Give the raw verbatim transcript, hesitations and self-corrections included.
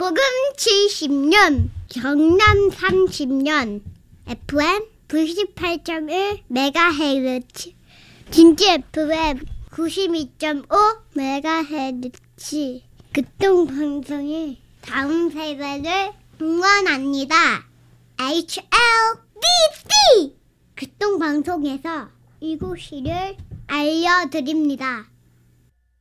복음 칠십 년, 경남 삼십 년, 에프엠 구십팔 점 일 메가헤르츠, 진주 에프엠 구십이 점 오 메가헤르츠. 극동방송이 다음 세대를 응원합니다. 에이치 엘 디 씨 극동방송에서 이곳을 알려드립니다.